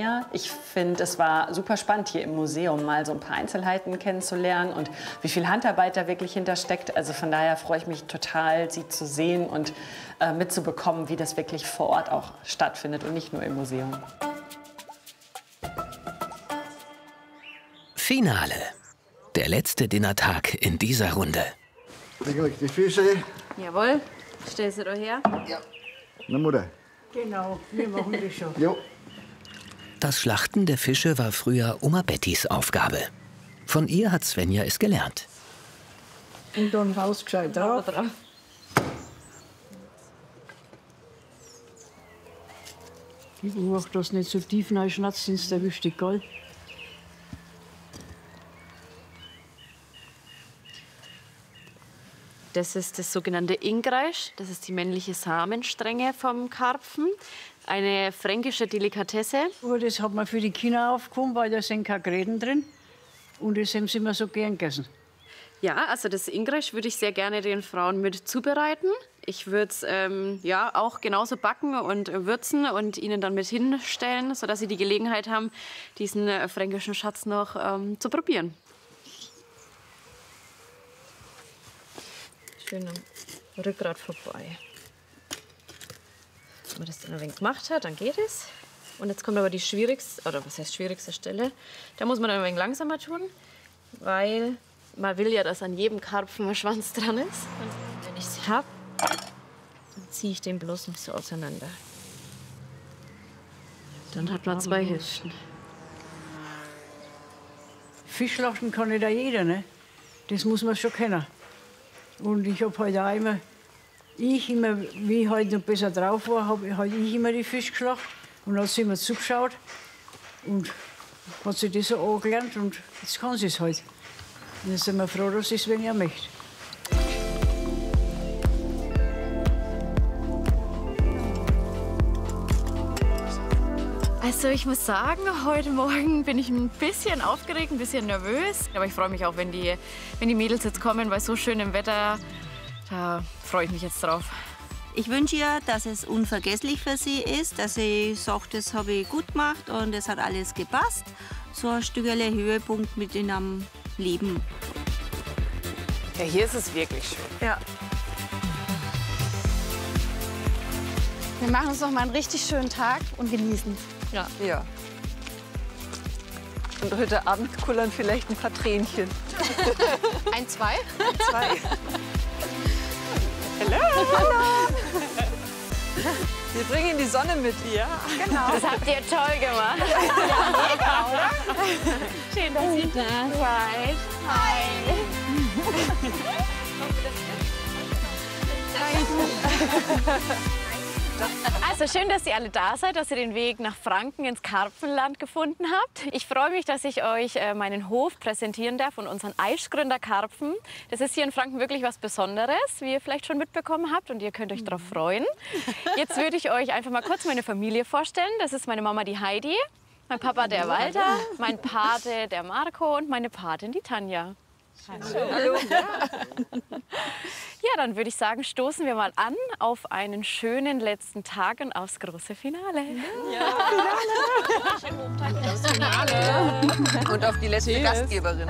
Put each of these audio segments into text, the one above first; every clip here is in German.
mehr. Ich finde, es war super spannend, hier im Museum mal so ein paar Einzelheiten kennenzulernen und wie viel Handarbeit da wirklich hintersteckt. Also von daher freue ich mich total, sie zu sehen und mitzubekommen, wie das wirklich vor Ort auch stattfindet und nicht nur im Museum. Finale. Der letzte Dinnertag in dieser Runde. Die Fische. Jawohl. Stell sie doch her. Ja. Na, Mutter. Genau, wir machen das schon. Jo. Das Schlachten der Fische war früher Oma Bettys Aufgabe. Von ihr hat Svenja es gelernt. Und dann haust gescheit drauf. Ich beobachte, dass nicht so tief reinschnatzt, sonst erwischt die Gold. Das ist das sogenannte Ingreisch. Das ist die männliche Samenstrenge vom Karpfen. Eine fränkische Delikatesse. Das hat man für die Kinder aufgehoben, weil da sind keine Gräten drin. Und das haben sie immer so gern gegessen. Ja, also das Ingreisch würde ich sehr gerne den Frauen mit zubereiten. Ich würde es ja, auch genauso backen und würzen und ihnen dann mit hinstellen, sodass sie die Gelegenheit haben, diesen fränkischen Schatz noch zu probieren. Schön am Rückgrat vorbei. Wenn man das dann ein wenig gemacht hat, dann geht es. Und jetzt kommt aber die schwierigste, oder was heißt schwierigste Stelle. Da muss man dann ein wenig langsamer tun, weil man will ja, dass an jedem Karpfen ein Schwanz dran ist. Und wenn ich es habe, dann ziehe ich den bloß nicht so auseinander. Dann hat man zwei Hälften. Fischschlachten kann nicht jeder, ne? Das muss man schon kennen. Und ich habe halt auch immer, wie ich halt noch besser drauf war, habe halt ich immer die Fische geschlachtet. Und dann hat sie immer zugeschaut und hat sich das so angelernt und jetzt kann sie es halt. Und jetzt sind wir froh, dass sie es, wenn ihr möchte. Also ich muss sagen, heute Morgen bin ich ein bisschen aufgeregt, ein bisschen nervös. Aber ich freue mich auch, wenn die Mädels jetzt kommen, weil so schön im Wetter, da freue ich mich jetzt drauf. Ich wünsche ihr, dass es unvergesslich für sie ist, dass sie sagt, das habe ich gut gemacht und es hat alles gepasst. So ein Stückchen Höhepunkt mit in einem Leben. Ja, hier ist es wirklich schön. Ja. Wir machen uns noch mal einen richtig schönen Tag und genießen es. Ja. Ja. Und heute Abend kullern vielleicht ein paar Tränchen. Ein, zwei? Zwei. Hallo! Wir bringen die Sonne mit. Ja. Genau. Das habt ihr toll gemacht. Ja, mega, oder? Schön, dass ihr da seid. Hi. Also schön, dass ihr alle da seid, dass ihr den Weg nach Franken ins Karpfenland gefunden habt. Ich freue mich, dass ich euch meinen Hof präsentieren darf und unseren Aischgründer Karpfen. Das ist hier in Franken wirklich was Besonderes, wie ihr vielleicht schon mitbekommen habt, und ihr könnt euch darauf freuen. Jetzt würde ich euch einfach mal kurz meine Familie vorstellen. Das ist meine Mama, die Heidi, mein Papa, der Walter, mein Pate, der Marco, und meine Patin, die Tanja. Hallo. Ja, dann würde ich sagen, stoßen wir mal an auf einen schönen letzten Tag und aufs große Finale. Ja, Finale. Und auf die letzte Gastgeberin.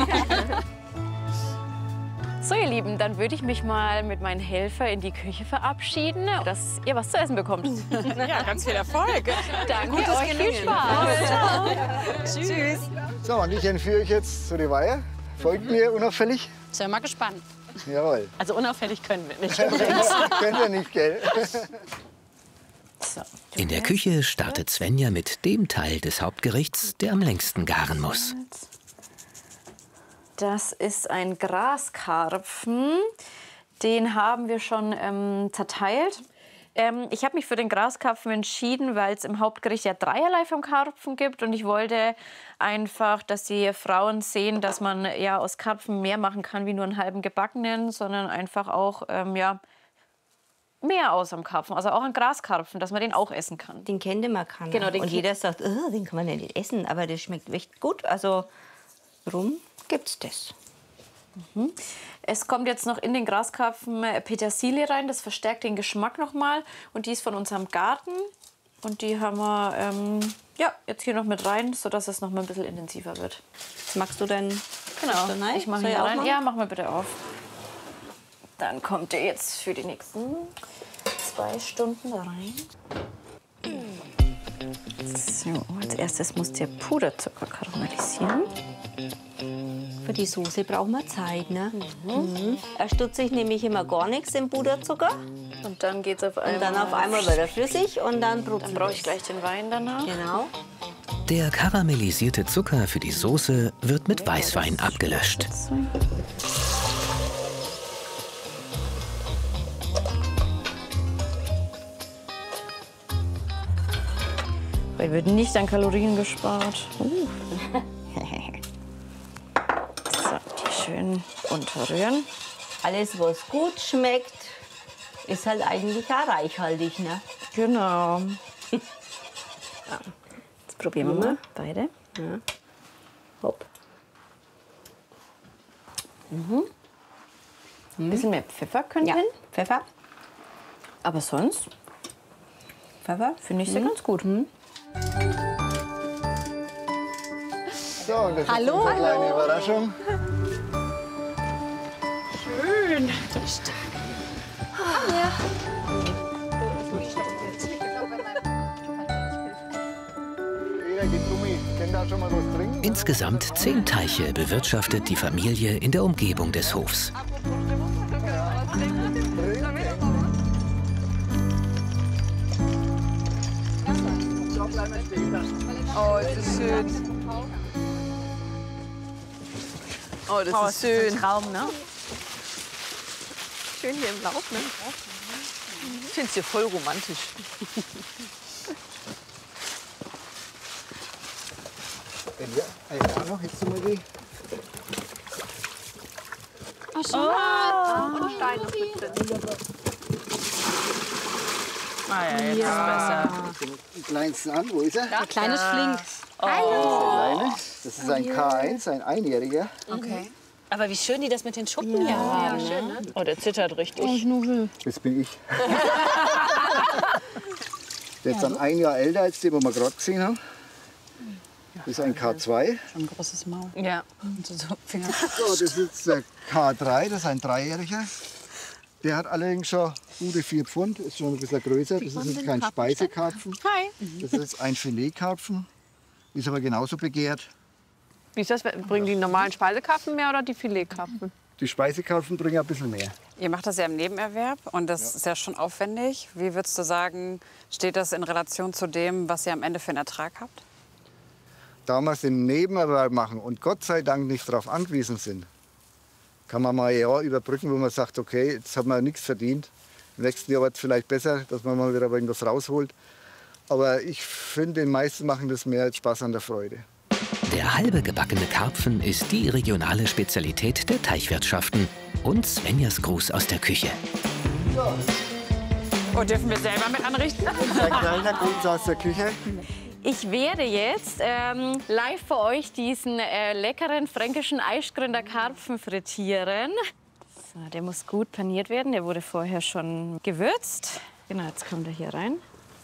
So, ihr Lieben, dann würde ich mich mal mit meinen Helfern in die Küche verabschieden, dass ihr was zu essen bekommt. Ja, ganz viel Erfolg. Danke Gutes euch, viel Gelingen. Spaß. Ciao. Tschüss. So, und ich entführe euch jetzt zu der Weihe. Folgt mir unauffällig. Sind wir mal gespannt. Jawohl. Also unauffällig können wir nicht. Könnt ihr nicht, gell? So. In der Küche startet Svenja mit dem Teil des Hauptgerichts, der am längsten garen muss. Das ist ein Graskarpfen. Den haben wir schon zerteilt. Ich habe mich für den Graskarpfen entschieden, weil es im Hauptgericht ja dreierlei vom Karpfen gibt. Und ich wollte einfach, dass die Frauen sehen, dass man ja aus Karpfen mehr machen kann wie nur einen halben gebackenen, sondern einfach auch ja, mehr aus am Karpfen. Also auch ein Graskarpfen, dass man den auch essen kann. Den kennt immer keiner. Genau, den und jeder sagt, oh, den kann man ja nicht essen, aber der schmeckt echt gut. Also warum gibt's das? Mhm. Es kommt jetzt noch in den Graskarpfen Petersilie rein, das verstärkt den Geschmack nochmal. Und die ist von unserem Garten. Und die haben wir Ja, jetzt hier noch mit rein, sodass es noch mal ein bisschen intensiver wird. Jetzt magst du deinen Genau, rein? ich mache Soll hier ich rein. aufmachen? Ja, mach mal bitte auf. Dann kommt der jetzt für die nächsten 2 Stunden da rein. So, als erstes muss der Puderzucker karamellisieren. Für die Soße brauchen wir Zeit, ne? Da stutze ich nämlich immer gar nichts im Puderzucker. Und dann geht's auf einmal. Und dann auf einmal wieder flüssig und dann Dann brauche ich gleich den Wein danach. Genau. Der karamellisierte Zucker für die Soße wird mit Weißwein abgelöscht. Weil wird nicht an Kalorien gespart. So, die schön unterrühren. Alles, was gut schmeckt, ist halt eigentlich auch reichhaltig, ne? Genau. Jetzt probieren wir mal beide. Ja. Hopp. Ein bisschen mehr Pfeffer könnte Ja, hin. Pfeffer. Aber sonst Pfeffer. finde ich sie ganz gut. So, und das ist unsere kleine Überraschung. Jeder geht Gummi. Kennt da schon mal was trinken? Insgesamt 10 Teiche bewirtschaftet die Familie in der Umgebung des Hofs. Oh, das ist schön. Oh, das ist schön. Traum, ne? Schön hier im Lauf, ne? Ich finde es hier voll romantisch. Ja, ja, noch jetzt mal die. Ah ja, jetzt ist besser. Den kleinsten an. Wo ist er? Ein kleines Flink. Kleine. Das ist ein K1, ein Einjähriger. Okay. Aber wie schön die das mit den Schuppen hier haben. Ja, schön, ne? Oh, der zittert richtig. Das bin ich. Der ist dann ein Jahr älter als den, den wir gerade gesehen haben. Das ist ein K2. Ein großes Maul. Ja. Und so Finger. So, das ist der K3, das ist ein Dreijähriger. Der hat allerdings schon gute 4 Pfund, ist schon ein bisschen größer. Das ist jetzt kein Speisekarpfen. Hi. Das ist ein Filetkarpfen, ist aber genauso begehrt. Wie ist das? Bringen die normalen Speisekarpfen mehr oder die Filetkarpfen? Die Speisekarpfen bringen ein bisschen mehr. Ihr macht das ja im Nebenerwerb und das ist ja schon aufwendig. Wie würdest du sagen, steht das in Relation zu dem, was ihr am Ende für einen Ertrag habt? Da wir es im Nebenerwerb machen und Gott sei Dank nicht darauf angewiesen sind, kann man mal ein Jahr überbrücken, wo man sagt, okay, jetzt hat man nichts verdient. Im nächsten Jahr wird es vielleicht besser, dass man mal wieder irgendwas rausholt. Aber ich finde, die meisten machen das mehr als Spaß an der Freude. Der halbe gebackene Karpfen ist die regionale Spezialität der Teichwirtschaften und Svenjas Gruß aus der Küche. Oh, dürfen wir selber mit anrichten? Ein kleiner Gruß aus der Küche. Ich werde jetzt live für euch diesen leckeren fränkischen Eichgründer Karpfen frittieren. So, der muss gut paniert werden. Der wurde vorher schon gewürzt. Genau, jetzt kommt er hier rein.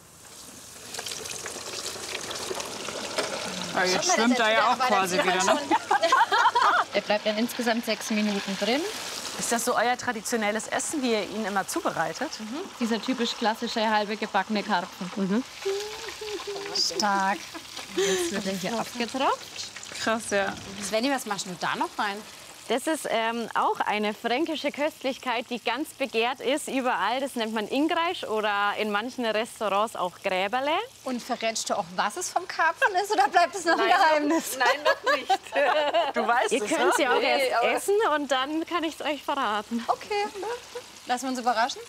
Ja, jetzt schwimmt er ja auch quasi wieder, ne? Er bleibt dann insgesamt 6 Minuten drin. Ist das so euer traditionelles Essen, wie ihr ihn immer zubereitet? Dieser typisch klassische halbe gebackene Karpfen. Stark. Jetzt wird er hier abgetropft. Krass, ja. Svenny, was machst du da noch rein? Das ist auch eine fränkische Köstlichkeit, die ganz begehrt ist überall. Das nennt man Ingreisch oder in manchen Restaurants auch Gräberle. Und verrätst du auch, was es vom Karpfen ist, oder bleibt es noch ein Geheimnis? Nein, noch nicht. Du weißt Ihr es, könnt sie ne? auch erst essen und dann kann ich es euch verraten. Okay, lassen wir uns überraschen.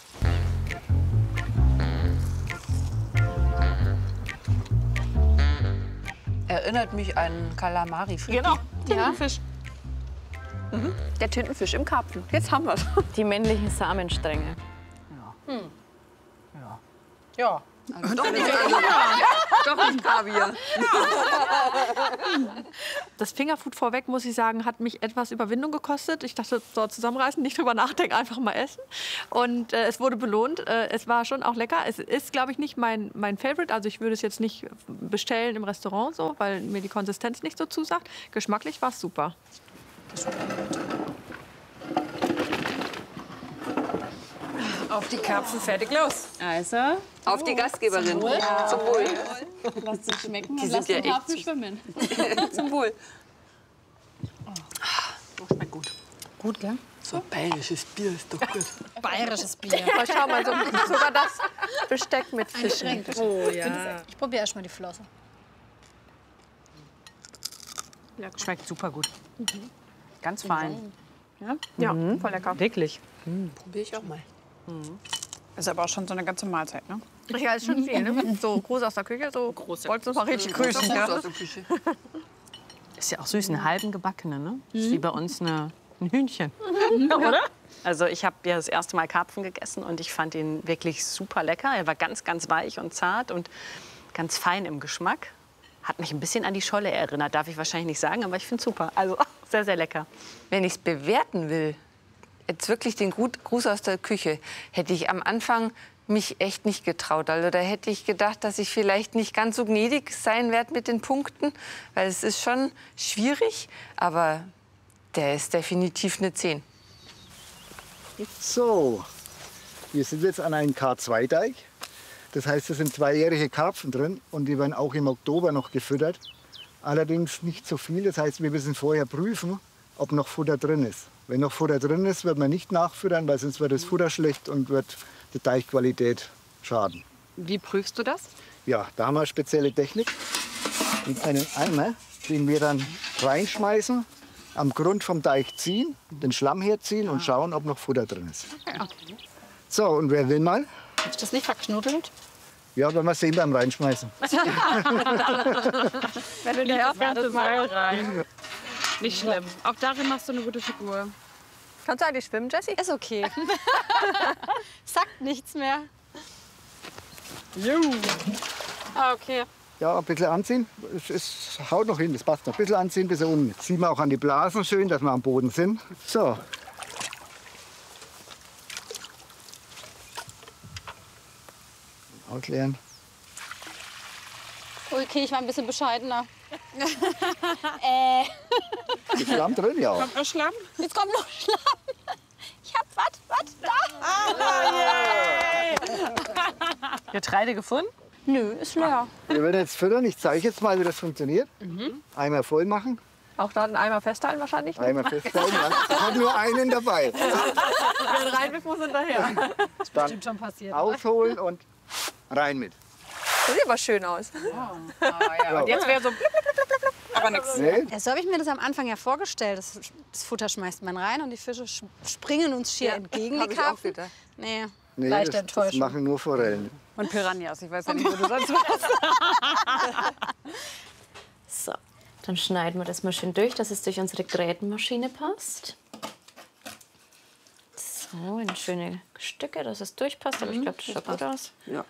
Erinnert mich an Kalamari. Genau. Tintenfisch. Der Tintenfisch im Karpfen. Jetzt haben wir es. Die männlichen Samenstränge. Ja. Doch nicht Kaviar. Das Fingerfood vorweg, muss ich sagen, hat mich etwas Überwindung gekostet. Ich dachte, so zusammenreißen, nicht drüber nachdenken, einfach mal essen. Und es wurde belohnt. Es war schon auch lecker. Es ist, glaube ich, nicht mein Favorite. Also ich würde es jetzt nicht bestellen im Restaurant, so, weil mir die Konsistenz nicht so zusagt. Geschmacklich war es super. Auf die Karpfen, fertig, los. Also, auf die Gastgeberin. Ja. Zum Wohl. Lass sie schmecken Die und sind lass ja den echt Karpfen süß. schwimmen. Zum Wohl. Schmeckt gut. Gut, gell? So bayerisches Bier ist doch gut. Bayerisches Bier. Aber schau mal, sogar das Besteck mit Fischen. Oh ja. Ich probiere erst mal die Flosse. Schmeckt super gut. Ganz fein. Ja, voll lecker. Wirklich. Probiere ich auch mal. Ist aber auch schon so eine ganze Mahlzeit, ne? Ja, ist schon viel, ne? So groß aus der Küche, so wolltest du mal richtig grüßen. Ja. Aus der Küche. Ist ja auch süß, eine halben gebackene, ne? Ist wie bei uns ein Hühnchen. Oder? Also ich habe ja das erste Mal Karpfen gegessen und ich fand ihn wirklich super lecker. Er war ganz, ganz weich und zart und ganz fein im Geschmack. Hat mich ein bisschen an die Scholle erinnert, darf ich wahrscheinlich nicht sagen, aber ich finde es super. Also sehr, sehr lecker. Wenn ich es bewerten will, jetzt wirklich den Gruß aus der Küche, hätte ich am Anfang mich echt nicht getraut. Also da hätte ich gedacht, dass ich vielleicht nicht ganz so gnädig sein werde mit den Punkten, weil es ist schon schwierig, aber der ist definitiv eine 10. So, wir sind jetzt an einem K2-Teig. Das heißt, es sind 2-jährige Karpfen drin und die werden auch im Oktober noch gefüttert. Allerdings nicht so viel. Das heißt, wir müssen vorher prüfen, ob noch Futter drin ist. Wenn noch Futter drin ist, wird man nicht nachfüttern, weil sonst wird das Futter schlecht und wird die Teichqualität schaden. Wie prüfst du das? Ja, da haben wir eine spezielle Technik. Mit einem Eimer, den wir dann reinschmeißen, am Grund vom Teich ziehen, den Schlamm herziehen und schauen, ob noch Futter drin ist. Okay. So, und wer will mal? Ist das nicht verknuddelt? Ja, werden wir sehen beim Reinschmeißen. Wenn du dir das ganze Mal rein. Nicht schlimm. Auch darin machst du eine gute Figur. Kannst du eigentlich schwimmen, Jessie? Ist okay. Sagt nichts mehr. Ah, okay. Ja, ein bisschen anziehen. Es haut noch hin, das passt noch. Ein bisschen anziehen bis unten. Jetzt ziehen wir auch an die Blasen schön, dass wir am Boden sind. So. Ausleeren. Okay, ich war ein bisschen bescheidener. Ist Schlamm drin, ja. Kommt noch Schlamm? Jetzt kommt noch Schlamm. Ich hab was da. Getreide gefunden? Nö, ist leer. Wir werden jetzt füttern. Ich zeige jetzt mal, wie das funktioniert. Eimer voll machen. Auch da einen Eimer festhalten wahrscheinlich? Ne? Eimer festhalten. Ich habe nur einen dabei. Wer rein will, muss hinterher. Dann Schon passiert. ausholen und rein mit. Das sieht aber schön aus. Ja. Und jetzt wäre so... Aber nichts. Nee? Ja, so habe ich mir das am Anfang ja vorgestellt. Das Futter schmeißt man rein und die Fische springen uns schier entgegen, die Karpfen. Nee, Nee, leichte das Enttäuschung. machen nur Forellen. Und Piranhas, ich weiß ja nicht, wo du sonst warst. So, dann schneiden wir das mal schön durch, dass es durch unsere Grätenmaschine passt. So, in schöne Stücke, dass es durchpasst. Aber ich glaube, das schaut gut aus. Ja.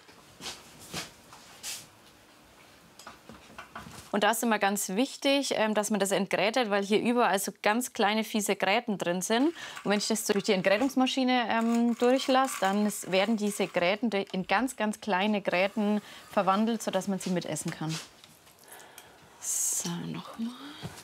Und da ist immer ganz wichtig, dass man das entgrätet, weil hier überall so ganz kleine, fiese Gräten drin sind. Und wenn ich das durch die Entgrätungsmaschine durchlasse, dann werden diese Gräten in ganz, ganz kleine Gräten verwandelt, sodass man sie mitessen kann. So, nochmal.